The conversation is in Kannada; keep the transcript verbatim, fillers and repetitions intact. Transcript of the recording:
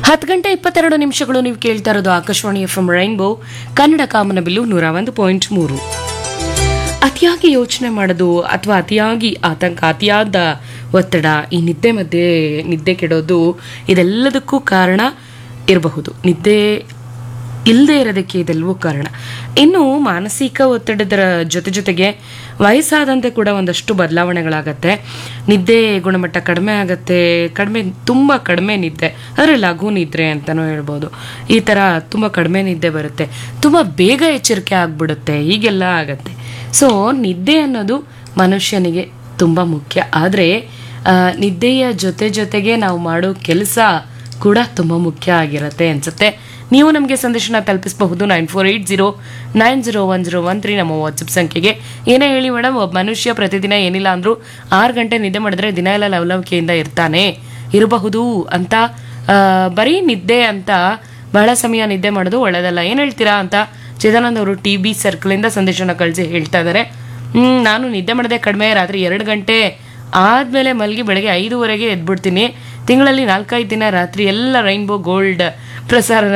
ಹತ್ತು ಗಂಟೆ ಇಪ್ಪತ್ತೆರಡು ನಿಮಿಷಗಳು ನೀವು ಕೇಳ್ತಾ ಇರೋದು Akashvani F M rainbow Kannada ಕಾಮನಬಿಲ್ಲು ನೂರ ಒಂದು ಪಾಯಿಂಟ್ ಮೂರು. ಅತಿಯಾಗಿ ಯೋಚನೆ ಮಾಡೋದು ಅಥವಾ ಅತಿಯಾಗಿ ಆತಂಕ, ಅತಿಯಾದ ಒತ್ತಡ, ಈ ನಿದ್ದೆ ಮಧ್ಯೆ ನಿದ್ದೆ ಕೆಡೋದು, ಇದೆಲ್ಲದಕ್ಕೂ ಕಾರಣ ಇರಬಹುದು. ನಿದ್ದೆ ಇಲ್ಲದೆ ಇರೋದಕ್ಕೆ ಇದೆಲ್ಲವೂ ಕಾರಣ. ಇನ್ನು ಮಾನಸಿಕ ಒತ್ತಡದ ಜೊತೆ ಜೊತೆಗೆ ವಯಸ್ಸಾದಂತೆ ಕೂಡ ಒಂದಷ್ಟು ಬದಲಾವಣೆಗಳಾಗತ್ತೆ. ನಿದ್ದೆ ಗುಣಮಟ್ಟ ಕಡಿಮೆ ಆಗತ್ತೆ, ಕಡಿಮೆ ತುಂಬ ಕಡಿಮೆ ನಿದ್ದೆ ಅಂದರೆ ಲಘು ನಿದ್ರೆ ಅಂತಲೂ ಹೇಳ್ಬೋದು. ಈ ಥರ ತುಂಬ ಕಡಿಮೆ ನಿದ್ದೆ ಬರುತ್ತೆ, ತುಂಬ ಬೇಗ ಎಚ್ಚರಿಕೆ ಆಗ್ಬಿಡುತ್ತೆ, ಹೀಗೆಲ್ಲ ಆಗತ್ತೆ. ಸೊ ನಿದ್ದೆ ಅನ್ನೋದು ಮನುಷ್ಯನಿಗೆ ತುಂಬ ಮುಖ್ಯ. ಆದರೆ ನಿದ್ದೆಯ ಜೊತೆ ಜೊತೆಗೆ ನಾವು ಮಾಡೋ ಕೆಲಸ ಕೂಡ ತುಂಬ ಮುಖ್ಯ ಆಗಿರುತ್ತೆ ಅನಿಸುತ್ತೆ. ನೀವು ನಮಗೆ ಸಂದೇಶನ ತಲುಪಿಸಬಹುದು nine four eight zero nine zero one zero one three ನಮ್ಮ ವಾಟ್ಸಪ್ ಸಂಖ್ಯೆಗೆ. ಏನೇ ಹೇಳಿ ಮೇಡಮ್, ಒಬ್ಬ ಮನುಷ್ಯ ಪ್ರತಿದಿನ ಏನಿಲ್ಲ ಅಂದರೂ ಆರು ಗಂಟೆ ನಿದ್ದೆ ಮಾಡಿದ್ರೆ ದಿನ ಎಲ್ಲ ಲವಲವಿಕೆಯಿಂದ ಇರ್ತಾನೆ ಇರಬಹುದು ಅಂತ, ಬರೀ ನಿದ್ದೆ ಅಂತ ಬಹಳ ಸಮಯ ನಿದ್ದೆ ಮಾಡೋದು ಒಳ್ಳೆಯದಲ್ಲ, ಏನು ಹೇಳ್ತೀರಾ ಅಂತ ಚಿದಾನಂದ್ ಅವರು ಟಿ ಬಿ ಸರ್ಕಲಿಂದ ಸಂದೇಶನ ಕಳಿಸಿ ಹೇಳ್ತಾ ಇದ್ದಾರೆ. ಹ್ಞೂ ನಾನು ನಿದ್ದೆ ಮಾಡೋದೇ ಕಡಿಮೆ, ರಾತ್ರಿ ಎರಡು ಗಂಟೆ ಆದಮೇಲೆ ಮಲಗಿ ಬೆಳಗ್ಗೆ ಐದುವರೆಗೆ ಎದ್ಬಿಡ್ತೀನಿ. ತಿಂಗಳಲ್ಲಿ ನಾಲ್ಕೈದು ದಿನ ರಾತ್ರಿ ಎಲ್ಲ ರೈನ್ಬೋ ಗೋಲ್ಡ್ ಪ್ರಸಾರ